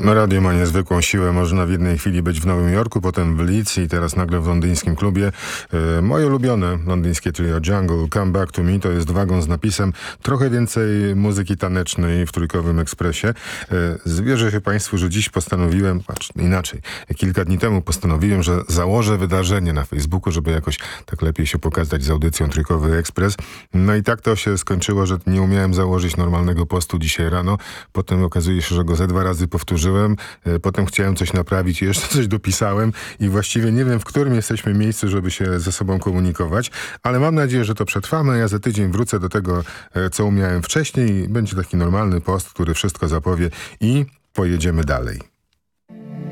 Radio ma niezwykłą siłę. Można w jednej chwili być w Nowym Jorku, potem w Leeds i teraz nagle w londyńskim klubie. Moje ulubione londyńskie trio Jungle, Come Back to Me to jest wagon z napisem trochę więcej muzyki tanecznej w Trójkowym Ekspresie. Zwierzę się Państwu, że dziś postanowiłem, inaczej, kilka dni temu postanowiłem, że założę wydarzenie na Facebooku, żeby jakoś tak lepiej się pokazać z audycją Trójkowy Ekspres. No i tak to się skończyło, że nie umiałem założyć normalnego postu dzisiaj rano. Potem okazuje się, że go ze 2 razy powtórzyłem. Potem chciałem coś naprawić i jeszcze coś dopisałem i właściwie nie wiem, w którym jesteśmy miejscu, żeby się ze sobą komunikować, ale mam nadzieję, że to przetrwamy. Ja za tydzień wrócę do tego, co umiałem wcześniej. Będzie taki normalny post, który wszystko zapowie i pojedziemy dalej.